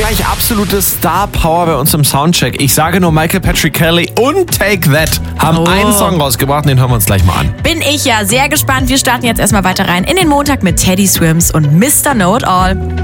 gleich absolute Star-Power bei uns im Soundcheck. Ich sage nur, Michael Patrick Kelly und Take That haben einen Song rausgebracht und den hören wir uns gleich mal an. Bin ich ja sehr gespannt. Wir starten jetzt erstmal weiter rein in den Montag mit Teddy Swims und Mr. Know It All.